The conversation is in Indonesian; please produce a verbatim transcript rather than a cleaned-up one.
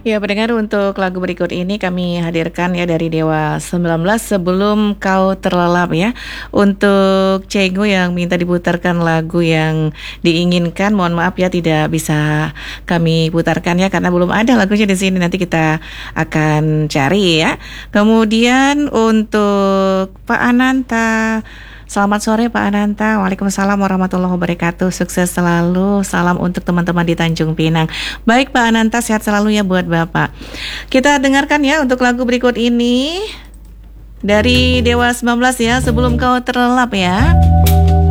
Ya, pendengar, untuk lagu berikut ini kami hadirkan ya dari Dewa sembilan belas, Sebelum Kau Terlelap ya. Untuk Cenggu yang minta diputarkan lagu yang diinginkan, mohon maaf ya tidak bisa kami putarkan ya karena belum ada lagunya di sini. Nanti kita akan cari ya. Kemudian untuk Pak Ananta, selamat sore Pak Ananta. Waalaikumsalam warahmatullahi wabarakatuh. Sukses selalu. Salam untuk teman-teman di Tanjung Pinang. Baik Pak Ananta, sehat selalu ya buat Bapak. Kita dengarkan ya untuk lagu berikut ini dari Dewa sembilan belas ya, Sebelum Kau Terlelap ya.